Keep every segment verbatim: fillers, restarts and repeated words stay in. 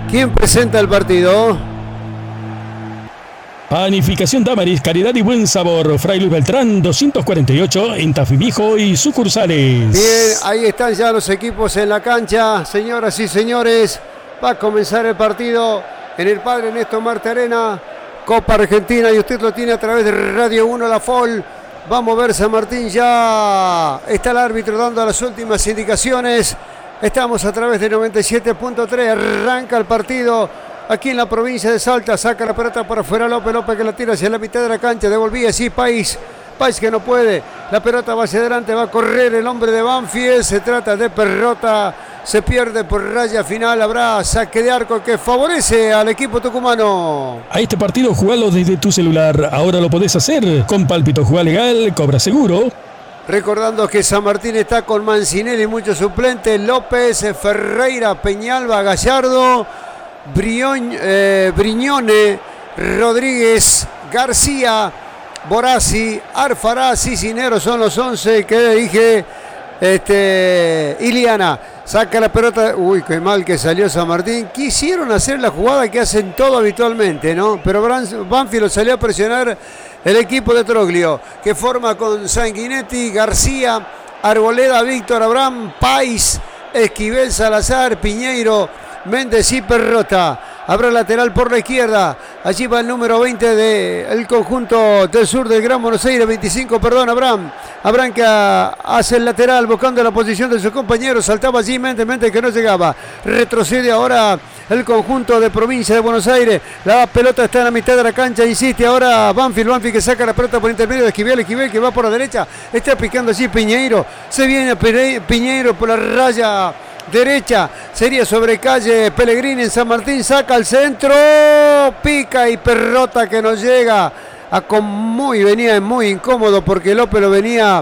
¿Quién presenta el partido? Panificación Damaris, calidad y buen sabor. Fray Luis Beltrán, doscientos cuarenta y ocho, en Tafimijo y sucursales. Bien, ahí están ya los equipos en la cancha. Señoras y señores, va a comenzar el partido en el Padre Néstor Marte Arena, Copa Argentina, y usted lo tiene a través de Radio uno La Fol. Va a mover San Martín ya. Está el árbitro dando las últimas indicaciones. Estamos a través de noventa y siete punto tres. Arranca el partido aquí en la provincia de Salta. Saca la pelota para afuera López. López que la tira hacia la mitad de la cancha. Devolvía así País. País que no puede. La pelota va hacia adelante. Va a correr el hombre de Banfield. Se trata de Perrota. Se pierde por raya final. Habrá saque de arco que favorece al equipo tucumano. A este partido jugalo desde tu celular. Ahora lo podés hacer con Pálpito. Jugá legal, cobra seguro. Recordando que San Martín está con Mancinelli, muchos suplentes. López, Ferreira, Peñalba, Gallardo, Brion, eh, Briñone, Rodríguez, García, Borazzi, Arfaraz y Cinero son los once que dije. Este, Iliana saca la pelota. Uy, qué mal que salió San Martín. Quisieron hacer la jugada que hacen todo habitualmente, ¿no? Pero Banfield lo salió a presionar el equipo de Troglio, que forma con Sanguinetti, García, Arboleda, Víctor, Abraham, País, Esquivel, Salazar, Piñeiro, Méndez y Perrota. Habrá lateral por la izquierda. Allí va el número veinte del conjunto del sur del Gran Buenos Aires. veinticinco, perdón, Abraham. Abraham que hace el lateral buscando la posición de su compañero. Saltaba allí Méndez, Méndez que no llegaba. Retrocede ahora el conjunto de provincia de Buenos Aires. La pelota está en la mitad de la cancha. Insiste ahora Banfield. Banfield que saca la pelota por intermedio de Esquivel. Esquivel que va por la derecha. Está picando allí Piñeiro. Se viene Piñeiro por la raya derecha, sería sobre calle Pellegrini en San Martín, saca al centro, pica y Perrota que no llega, a con muy, venía muy incómodo porque López lo venía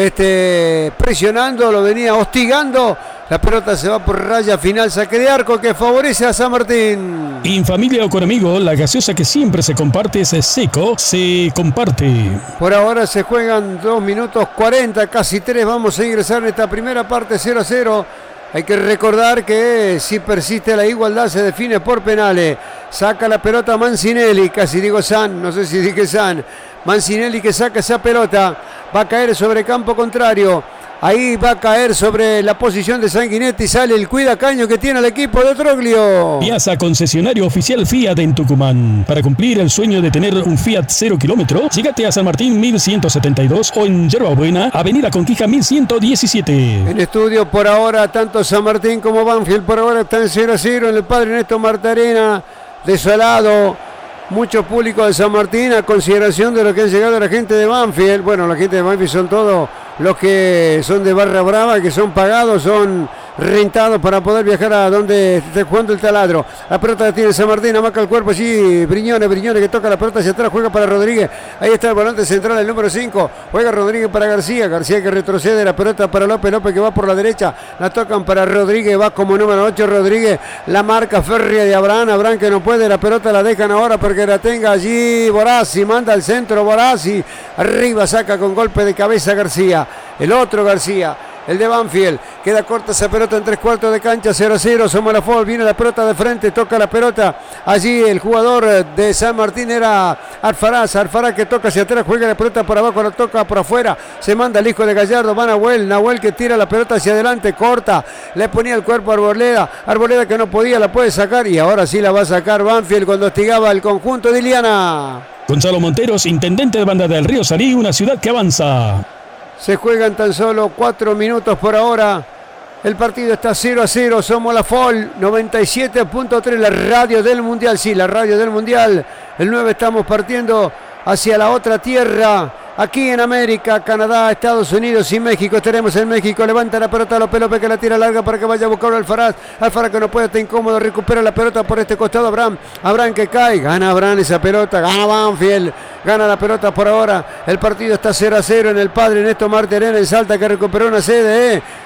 este, presionando, lo venía hostigando. La pelota se va por raya final, saque de arco que favorece a San Martín. En familia o con amigos, la gaseosa que siempre se comparte es seco, se comparte. Por ahora se juegan dos minutos cuarenta, casi tres, vamos a ingresar en esta primera parte cero a cero. Hay que recordar que si persiste la igualdad se define por penales. Saca la pelota Mancinelli, casi digo San, no sé si dije San. Mancinelli que saca esa pelota, va a caer sobre campo contrario. Ahí va a caer sobre la posición de Sanguinetti. Sale el cuida caño que tiene el equipo de Troglio. Piazza concesionario oficial Fiat en Tucumán. Para cumplir el sueño de tener un Fiat cero kilómetro, llegate a San Martín mil ciento setenta y dos o en Yerba Buena, Avenida Conquija mil ciento diecisiete. En estudio por ahora, tanto San Martín como Banfield por ahora están cero a cero en el Padre Néstor Marte Arena. Desolado. Mucho público de San Martín a consideración de lo que han llegado la gente de Banfield. Bueno, la gente de Banfield son todos los que son de Barra Brava, que son pagados, son rentados para poder viajar a donde esté jugando el taladro. La pelota la tiene San Martín, amaca el cuerpo allí, Briñone, Briñone que toca la pelota hacia atrás, juega para Rodríguez. Ahí está el volante central, el número cinco. Juega Rodríguez para García, García que retrocede, la pelota para López, López que va por la derecha. La tocan para Rodríguez, va como número ocho Rodríguez. La marca férrea de Abraham, Abraham que no puede, la pelota la dejan ahora porque la tenga allí Borazzi, manda al centro Borazzi. Arriba saca con golpe de cabeza García. El otro García, el de Banfield, queda corta esa pelota en tres cuartos de cancha, cero a cero, somos la Fol, viene la pelota de frente, toca la pelota, allí el jugador de San Martín era Arfaraz, Arfaraz que toca hacia atrás, juega la pelota por abajo, la toca por afuera, se manda el hijo de Gallardo, va Nahuel, Nahuel que tira la pelota hacia adelante, corta, le ponía el cuerpo a Arboleda, Arboleda que no podía, la puede sacar y ahora sí la va a sacar Banfield cuando hostigaba el conjunto de Iliana. Gonzalo Monteros, intendente de Banda del Río Salí, una ciudad que avanza. Se juegan tan solo cuatro minutos por ahora. El partido está cero a cero. Somos la Fol noventa y siete punto tres, la radio del Mundial. Sí, la radio del Mundial. El nueve estamos partiendo hacia la otra tierra. Aquí en América, Canadá, Estados Unidos y México. Estaremos en México. Levanta la pelota López López que la tira larga para que vaya a buscar Alfaraz. Alfaraz que no puede, está incómodo. Recupera la pelota por este costado. Abraham. Abraham que cae. Gana Abraham esa pelota. Gana Banfield. Gana la pelota por ahora. El partido está cero a cero en el Padre Néstor Marte Arena en Salta que recuperó una sede. ¿eh?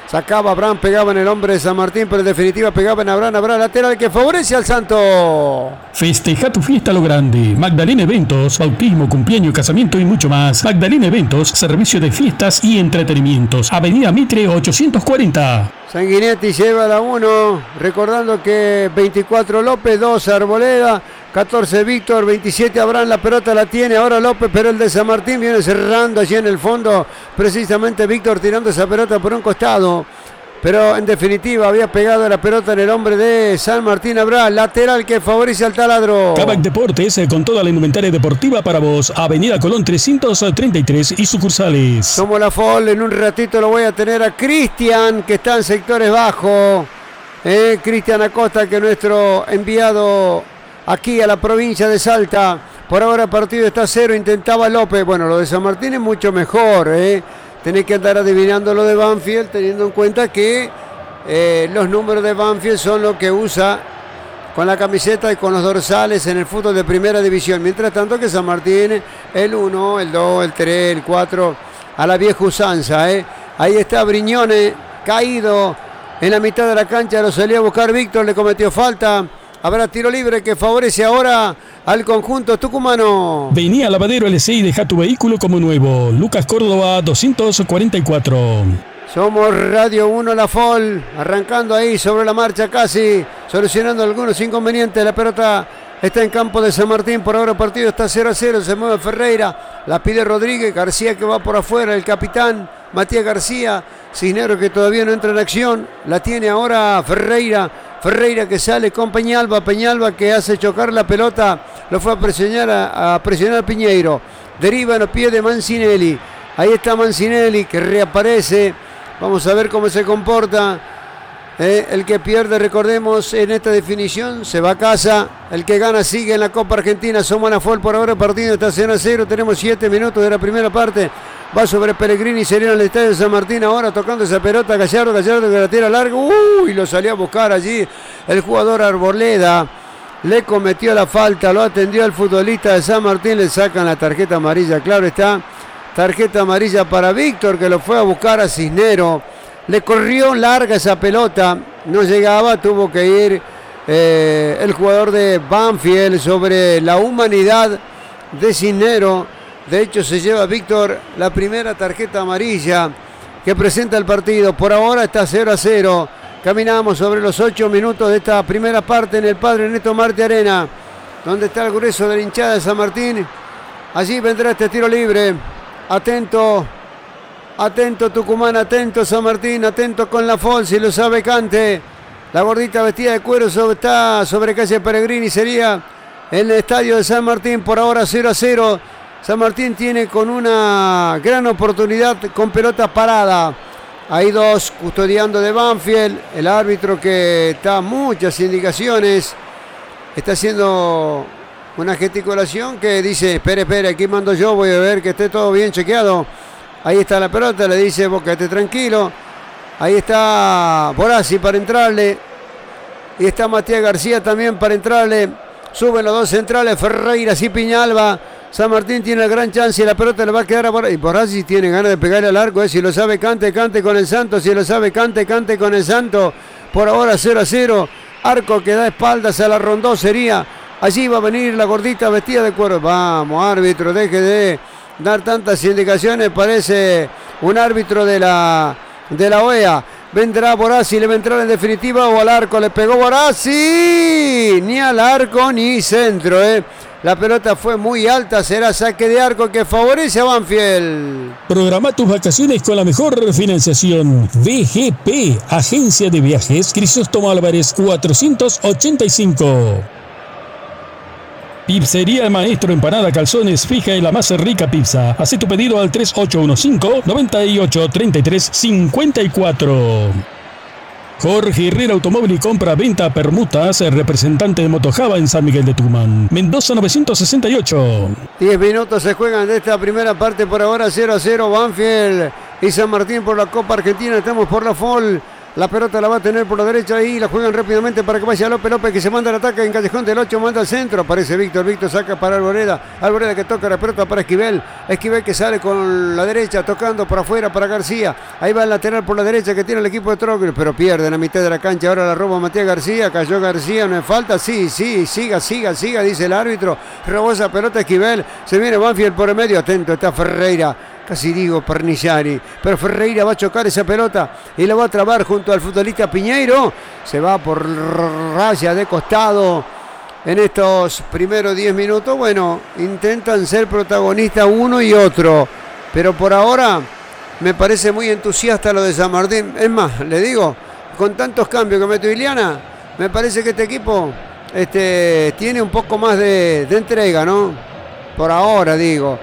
Sacaba Abraham, pegaba en el hombre de San Martín, pero en definitiva pegaba en Abraham. Abraham lateral que favorece al Santo. Festeja tu fiesta a lo grande. Magdalena Eventos, bautismo, cumpleaños, casamiento y mucho más. Magdalena Eventos, servicio de fiestas y entretenimientos. Avenida Mitre ochocientos cuarenta. Sanguinetti lleva la uno, recordando que veinticuatro López, dos Arboleda, catorce Víctor, veintisiete Abraham, la pelota la tiene ahora López, pero el de San Martín viene cerrando allí en el fondo, precisamente Víctor tirando esa pelota por un costado, pero en definitiva había pegado la pelota en el hombre de San Martín. Abraham, lateral que favorece al taladro. Cabac Deportes, con toda la indumentaria deportiva para vos. Avenida Colón trescientos treinta y tres y sucursales. Somos la F O L, en un ratito lo voy a tener a Cristian, que está en sectores bajos. Eh, Cristian Acosta, que es nuestro enviado aquí a la provincia de Salta. Por ahora el partido está cero, intentaba López. Bueno, lo de San Martín es mucho mejor, eh. Tenés que andar adivinando lo de Banfield, teniendo en cuenta que eh, los números de Banfield son lo que usa con la camiseta y con los dorsales en el fútbol de primera división. Mientras tanto que San Martín, el uno, el dos, el tres, el cuatro, a la vieja usanza. ¿eh? Ahí está Brignone, caído en la mitad de la cancha, lo salía a buscar Víctor, le cometió falta. Habrá tiro libre que favorece ahora al conjunto tucumano. Venía Lavadero L C y deja tu vehículo como nuevo. Lucas Córdoba doscientos cuarenta y cuatro. Somos Radio uno, la F O L, arrancando ahí sobre la marcha casi, solucionando algunos inconvenientes. La pelota está en campo de San Martín, por ahora el partido está cero a cero, se mueve Ferreira, la pide Rodríguez, García que va por afuera, el capitán Matías García, Cisneros que todavía no entra en acción, la tiene ahora Ferreira. Ferreira que sale con Peñalba, Peñalba que hace chocar la pelota, lo fue a presionar a, a presionar a Piñeiro, deriva en los pies de Mancinelli, ahí está Mancinelli que reaparece, vamos a ver cómo se comporta, eh, el que pierde, recordemos, en esta definición se va a casa, el que gana sigue en la Copa Argentina. Somos la F O L, por ahora el partido está cero a cero, tenemos siete minutos de la primera parte, va sobre Pellegrini, sería en el estadio de San Martín ahora tocando esa pelota, Gallardo, Gallardo que la tira larga, uy, lo salió a buscar allí el jugador Arboleda, le cometió la falta, lo atendió al futbolista de San Martín, le sacan la tarjeta amarilla, claro está, tarjeta amarilla para Víctor que lo fue a buscar a Cisneros, le corrió larga esa pelota, no llegaba, tuvo que ir eh, el jugador de Banfield sobre la humanidad de Cisneros. De hecho se lleva Víctor la primera tarjeta amarilla que presenta el partido. Por ahora está cero a cero. Caminamos sobre los ocho minutos de esta primera parte en el Padre Neto Marte Arena, donde está el grueso de la hinchada de San Martín. Allí vendrá este tiro libre. Atento, atento Tucumán, atento San Martín, atento con la F O L, si lo sabe Cante. La gordita vestida de cuero sobre, está sobre calle Pellegrini, sería en el estadio de San Martín. Por ahora cero a cero. San Martín tiene con una gran oportunidad con pelota parada. Hay dos custodiando de Banfield. El árbitro que está muchas indicaciones. Está haciendo una gesticulación que dice, espere, espere, aquí mando yo, voy a ver que esté todo bien chequeado. Ahí está la pelota, le dice, vos quédate tranquilo. Ahí está Borazzi para entrarle. Y está Matías García también para entrarle. Suben los dos centrales, Ferreira y Piñalba. San Martín tiene la gran chance y la pelota le va a quedar a Borazzi. Y Borazzi tiene ganas de pegarle al arco. Eh. Si lo sabe, cante, cante con el Santo. Si lo sabe, cante, cante con el Santo. Por ahora cero a cero. Arco que da espaldas a la Rondó sería. Allí va a venir la gordita vestida de cuero. Vamos, árbitro, deje de dar tantas indicaciones. Parece un árbitro de la, de la O E A. Vendrá Borazzi, le va a entrar en definitiva o al arco. Le pegó Borazzi. Ni al arco ni centro, eh. La pelota fue muy alta, será saque de arco que favorece a Banfield. Programa tus vacaciones con la mejor financiación. V G P, Agencia de Viajes, Crisóstomo Álvarez cuatrocientos ochenta y cinco. Pizzería Maestro Empanada Calzones, fija y la más rica pizza. Haz tu pedido al tres ocho uno cinco, nueve ocho tres tres cinco cuatro. Jorge Herrera Automóvil y Compra Venta Permutas, representante de Motojava en San Miguel de Tucumán. Mendoza novecientos sesenta y ocho. diez minutos se juegan de esta primera parte, por ahora cero a cero. Banfield y San Martín por la Copa Argentina. Estamos por la F O L La pelota la va a tener por la derecha y la juegan rápidamente para que vaya López. López que se manda al ataque en Callejón del ocho, manda al centro. Aparece Víctor. Víctor saca para Alboreda. Alboreda que toca la pelota para Esquivel. Esquivel que sale con la derecha, tocando por afuera para García. Ahí va el lateral por la derecha que tiene el equipo de Troglio, pero pierde en la mitad de la cancha. Ahora la roba Matías García. Cayó García, no es falta. Sí, sí, siga, siga, siga, dice el árbitro. Robó esa pelota Esquivel. Se viene Banfield por el medio. Atento está Ferreira. Casi digo Pernillari, pero Ferreira va a chocar esa pelota y la va a trabar junto al futbolista Piñeiro. Se va por raya de costado en estos primeros diez minutos. Bueno, intentan ser protagonistas uno y otro, pero por ahora me parece muy entusiasta lo de San Martín. Es más, le digo, con tantos cambios que metió Iliana, me parece que este equipo este, tiene un poco más de, de entrega, ¿no? Por ahora digo.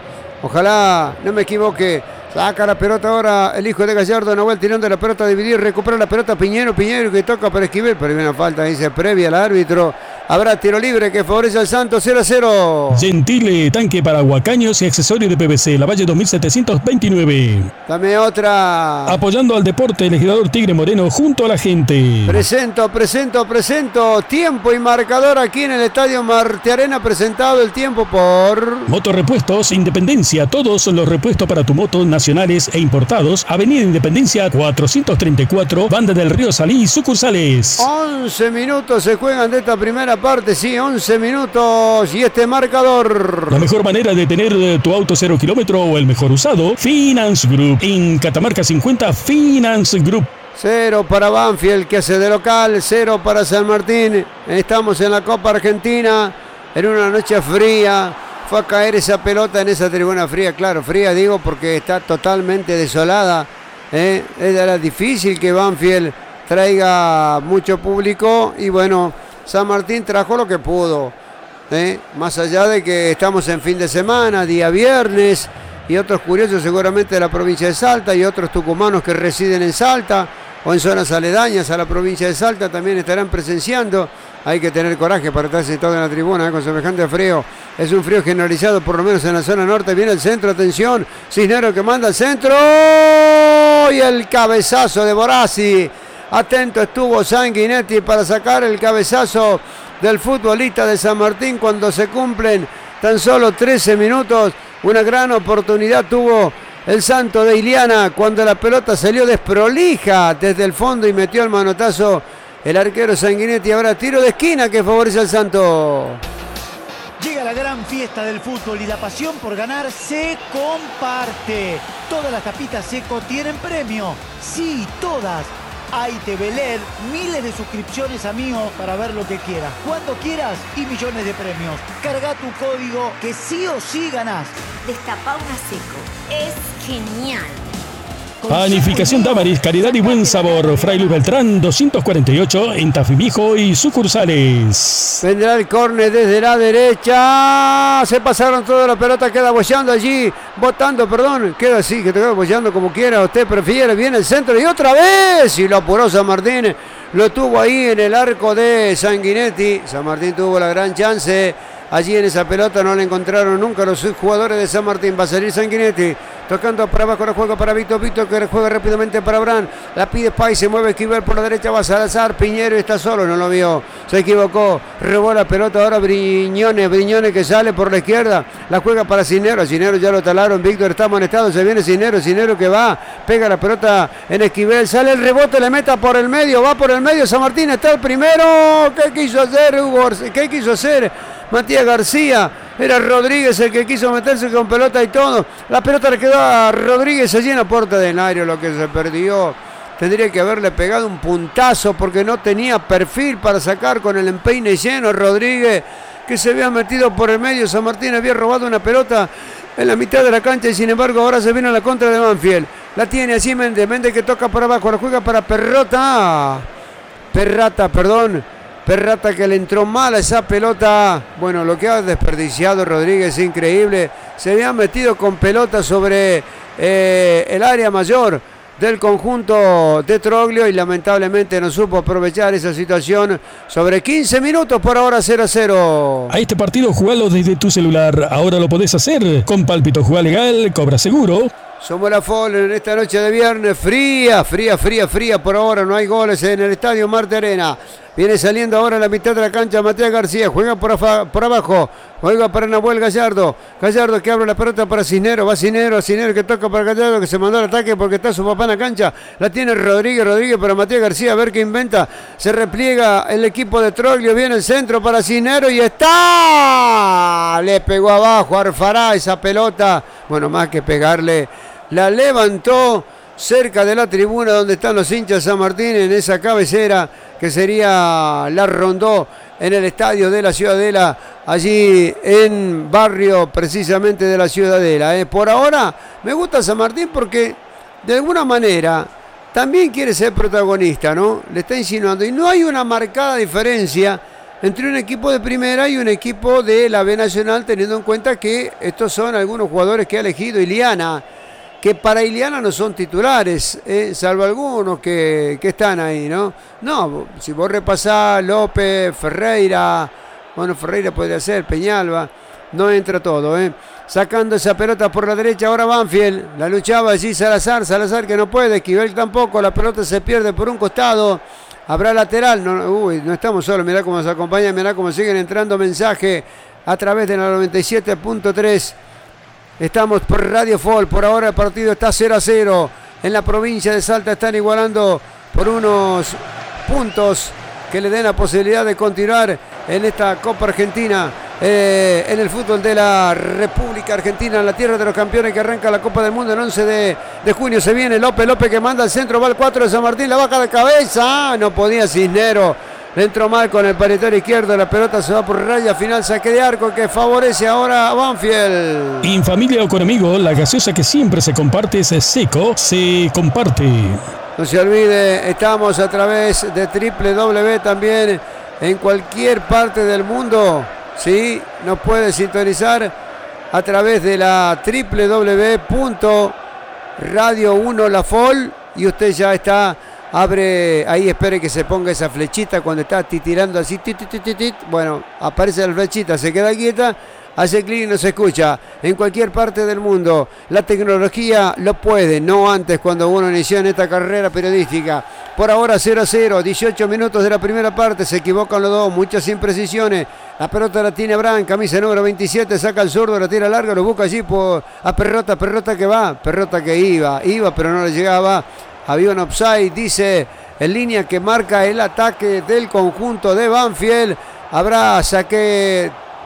Ojalá no me equivoque. Saca la pelota ahora el hijo de Gallardo, Nahuel tirando la pelota a dividir, recupera la pelota Piñero, Piñero que toca para Esquivel, pero hay una falta, dice previa al árbitro. Habrá tiro libre que favorece al Santos, cero a cero. Gentile, tanque para huacaños y accesorios de P V C, Lavalle dos mil setecientos veintinueve. Dame otra. Apoyando al deporte, legislador Tigre Moreno junto a la gente. Presento, presento, presento. Tiempo y marcador aquí en el Estadio Marte Arena. Presentado el tiempo por Motorrepuestos Independencia. Todos los repuestos para tu moto nacionales e importados. Avenida Independencia cuatrocientos treinta y cuatro, Banda del Río Salí, sucursales. once minutos se juegan de esta primera parte, sí, once minutos y este marcador. La mejor manera de tener tu auto cero kilómetro o el mejor usado, Finance Group. En Catamarca cincuenta, Finance Group. Cero para Banfield que hace de local, cero para San Martín. Estamos en la Copa Argentina, en una noche fría. Fue a caer esa pelota en esa tribuna fría, claro, fría digo porque está totalmente desolada. ¿eh? Era difícil que Banfield traiga mucho público y bueno, San Martín trajo lo que pudo, ¿eh? más allá de que estamos en fin de semana, día viernes, y otros curiosos seguramente de la provincia de Salta y otros tucumanos que residen en Salta o en zonas aledañas a la provincia de Salta también estarán presenciando. Hay que tener coraje para estar sentado en la tribuna ¿eh? con semejante frío. Es un frío generalizado por lo menos en la zona norte. Viene el centro, atención, Cisneros que manda al centro y el cabezazo de Borazzi. Atento estuvo Sanguinetti para sacar el cabezazo del futbolista de San Martín cuando se cumplen tan solo trece minutos. Una gran oportunidad tuvo el Santo de Iliana cuando la pelota salió desprolija desde el fondo y metió el manotazo el arquero Sanguinetti. Ahora tiro de esquina que favorece al Santo. Llega la gran fiesta del fútbol y la pasión por ganar se comparte. Todas las tapitas Seco tienen premio. Sí, todas. Hay T V L E D, miles de suscripciones a Mío para ver lo que quieras, cuando quieras y millones de premios. Carga tu código que sí o sí ganás. Destapá una Seco. Es genial. Panificación Damaris, calidad y buen sabor. Fray Luis Beltrán, doscientos cuarenta y ocho, en Tafí Viejo y sucursales. Vendrá el córner desde la derecha. Se pasaron toda la pelota, queda bollando allí. Botando, perdón. Queda así, que te queda bollando como quiera. Usted prefiere, viene el centro y otra vez. Y lo apuró San Martín. Lo tuvo ahí en el arco de Sanguinetti. San Martín tuvo la gran chance. Allí en esa pelota no le encontraron nunca los jugadores de San Martín. Va a salir Sanguinetti. Tocando para abajo, la juega para Víctor. Víctor que juega rápidamente para Abraham. La pide Pay, se mueve Esquivel por la derecha. Va a Salazar. Piñero está solo, no lo vio. Se equivocó. Robó la pelota ahora Briñones. Briñones que sale por la izquierda. La juega para Cisneros. Cisneros ya lo talaron. Víctor está amonestado. Se viene Cisneros. Cisneros que va. Pega la pelota en Esquivel. Sale el rebote. Le meta por el medio. Va por el medio. San Martín está el primero. ¿Qué quiso hacer Hugo? ¿Qué quiso hacer Matías García? Era Rodríguez el que quiso meterse con pelota y todo. La pelota le quedó a Rodríguez allí en la puerta del área, lo que se perdió. Tendría que haberle pegado un puntazo porque no tenía perfil para sacar con el empeine lleno. Rodríguez que se había metido por el medio. San Martín había robado una pelota en la mitad de la cancha y sin embargo ahora se viene a la contra de Banfield. La tiene así Méndez. Méndez que toca por abajo. La juega para Perrota. Perrata, perdón. Perrata que le entró mal a esa pelota. Bueno, lo que ha desperdiciado Rodríguez, increíble. Se había metido con pelota sobre eh, el área mayor del conjunto de Troglio y lamentablemente no supo aprovechar esa situación. Sobre quince minutos, por ahora cero a cero. A este partido jugalo desde tu celular. Ahora lo podés hacer con Pálpito. Jugá legal, cobra seguro. Somos la F O L en esta noche de viernes, fría, fría, fría, fría. Por ahora no hay goles en el estadio Marte Arena. Viene saliendo ahora en la mitad de la cancha Matías García, juega por, por abajo, juega para Nahuel Gallardo. Gallardo que abre la pelota para Cisneros, va Cisneros, Cisneros que toca para Gallardo, que se mandó al ataque porque está su papá en la cancha. La tiene Rodríguez, Rodríguez para Matías García, a ver qué inventa. Se repliega el equipo de Troglio, viene el centro para Cisneros y está. Le pegó abajo a Arfará esa pelota, bueno, más que pegarle, la levantó cerca de la tribuna donde están los hinchas San Martín, en esa cabecera que sería la Rondó, en el estadio de la Ciudadela, allí en barrio precisamente de la Ciudadela. ¿eh? Por ahora me gusta San Martín porque de alguna manera también quiere ser protagonista, ¿no? Le está insinuando, y no hay una marcada diferencia entre un equipo de primera y un equipo de la B Nacional, teniendo en cuenta que estos son algunos jugadores que ha elegido Iliana, que para Iliana no son titulares, eh, salvo algunos que, que están ahí, ¿no? No, si vos repasás López, Ferreira, bueno, Ferreira podría ser, Peñalba, no entra todo, ¿eh? Sacando esa pelota por la derecha, ahora Banfield, la luchaba allí Salazar, Salazar que no puede, Esquivel tampoco, la pelota se pierde por un costado, habrá lateral, no, uy, no estamos solos, mirá cómo se acompaña, mirá cómo siguen entrando mensajes a través de la noventa y siete punto tres. Estamos por Radio F O L, por ahora el partido está cero a cero. En la provincia de Salta están igualando por unos puntos que le den la posibilidad de continuar en esta Copa Argentina, eh, en el fútbol de la República Argentina, en la tierra de los campeones, que arranca la Copa del Mundo el once de, de junio. Se viene López, López que manda al centro, va al cuatro de San Martín, la baja de cabeza, no podía Cisneros. Le entró mal con el paritorio izquierdo, la pelota se va por raya final, saque de arco que favorece ahora a Banfield. En familia o con amigos, la gaseosa que siempre se comparte es Seco, se comparte. No se olvide, estamos a través de doble u doble u doble u también en cualquier parte del mundo, ¿sí? Nos puede sintonizar a través de la doble u doble u doble u punto radio uno La F O L y usted ya está. Abre, ahí espere que se ponga esa flechita cuando está titirando así, tit, tit, tit, tit. Bueno, aparece la flechita, se queda quieta, hace clic y no se escucha. En cualquier parte del mundo, la tecnología lo puede, no antes cuando uno inició en esta carrera periodística. Por ahora cero a cero, dieciocho minutos de la primera parte, se equivocan los dos, muchas imprecisiones. La pelota la tiene Abraham, camisa número veintisiete, saca el zurdo, la tira larga, lo busca allí por, a Perrota, Perrota que va, Perrota que iba, iba pero no le llegaba. Había un offside, dice en línea que marca el ataque del conjunto de Banfield. Habrá saque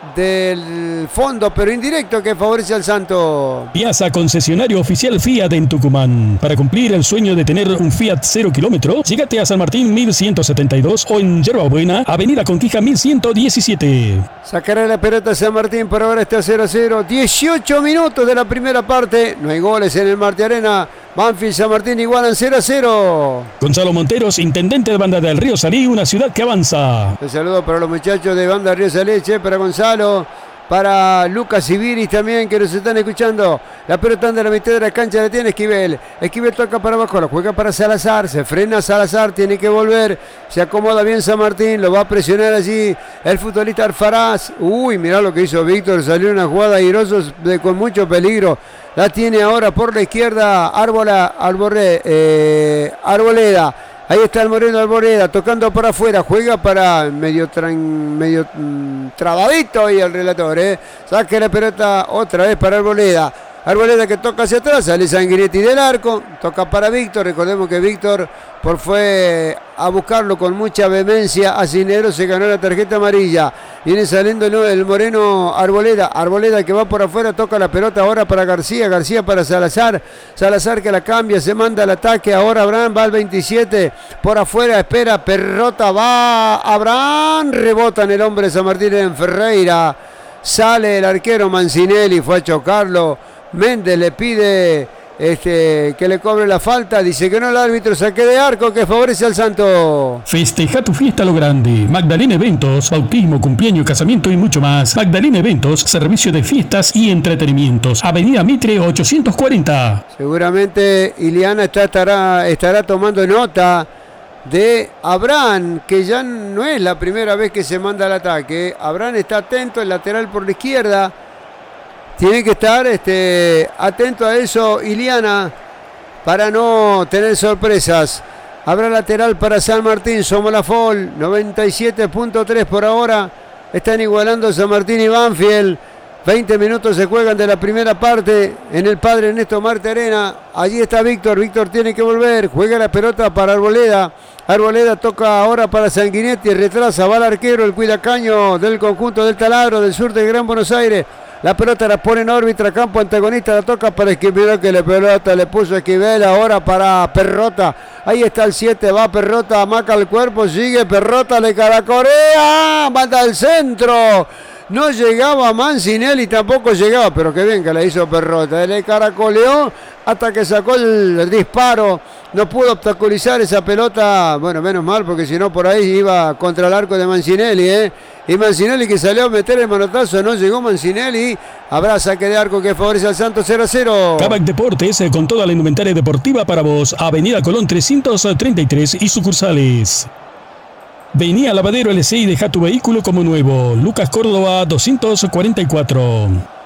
del fondo, pero indirecto, que favorece al Santo. Piazza, concesionario oficial Fiat en Tucumán. Para cumplir el sueño de tener un Fiat cero kilómetro, llegate a San Martín mil ciento setenta y dos o en Yerba Buena, Avenida Conquija mil ciento diecisiete. Sacará la pelota San Martín, por ahora está cero a cero. dieciocho minutos de la primera parte. No hay goles en el Marte Arena. Banfield, San Martín igualan cero a cero. Gonzalo Monteros, intendente de Banda del Río Salí, una ciudad que avanza. Un saludo para los muchachos de Banda del Río Salí, che, para Gonzalo, para Lucas Ibiris también, que nos están escuchando. La pelota anda a la mitad de la cancha, la tiene Esquivel. Esquivel toca para abajo, la juega para Salazar, se frena Salazar, tiene que volver. Se acomoda bien San Martín, lo va a presionar allí el futbolista Arfaraz. Uy, mirá lo que hizo Víctor, salió una jugada airosa de, con mucho peligro. La tiene ahora por la izquierda Árbola, Arboré, eh, Arboleda. Ahí está el Moreno Arboleda tocando por afuera. Juega para medio, tran, medio mmm, trabadito ahí el relator. Eh. Saque la pelota otra vez para Arboleda. Arboleda que toca hacia atrás, sale Sanguinetti del arco, toca para Víctor, recordemos que Víctor por fue a buscarlo con mucha vehemencia a Cisneros, se ganó la tarjeta amarilla, viene saliendo el Moreno Arboleda, Arboleda que va por afuera, toca la pelota ahora para García, García para Salazar, Salazar que la cambia, se manda al ataque, ahora Abraham va al veintisiete, por afuera espera, Perrota va, Abraham, rebota en el hombre de San Martín en Ferreira, sale el arquero Mancinelli, fue a chocarlo, Méndez le pide este, que le cobre la falta, dice que no el árbitro, saque de arco que favorece al Santo. Festeja tu fiesta a lo grande. Magdalena Eventos, bautismo, cumpleaños, casamiento y mucho más. Magdalena Eventos, servicio de fiestas y entretenimientos. Avenida Mitre ochocientos cuarenta. Seguramente Iliana está, estará, estará tomando nota de Abraham, que ya no es la primera vez que se manda al ataque. Abraham está atento, el lateral por la izquierda. Tiene que estar este, atento a eso, Iliana, para no tener sorpresas. Habrá lateral para San Martín, Somolafol, noventa y siete punto tres por ahora. Están igualando San Martín y Banfield. veinte minutos se juegan de la primera parte en el Padre Ernesto Marte Arena. Allí está Víctor, Víctor tiene que volver. Juega la pelota para Arboleda. Arboleda toca ahora para Sanguinetti, retrasa, va al arquero, el cuidacaño del conjunto del Taladro, del sur de Gran Buenos Aires. La pelota la pone en órbita, campo antagonista, la toca para Esquivel, que la pelota le puso Esquivel, ahora para Perrota. Ahí está el siete, va Perrota, amaca el cuerpo, sigue Perrota, le caracorea, manda al centro. No llegaba Mancinelli, tampoco llegaba, pero que bien que la hizo Perrota. Le caracoleó hasta que sacó el disparo. No pudo obstaculizar esa pelota. Bueno, menos mal, porque si no por ahí iba contra el arco de Mancinelli, ¿eh? Y Mancinelli que salió a meter el manotazo, no llegó Mancinelli. Habrá saque de arco que favorece al Santos, cero a cero. Kavak Deportes, con toda la indumentaria deportiva para vos. Avenida Colón trescientos treinta y tres y sucursales. Vení a Lavadero L C y deja tu vehículo como nuevo. Lucas Córdoba doscientos cuarenta y cuatro.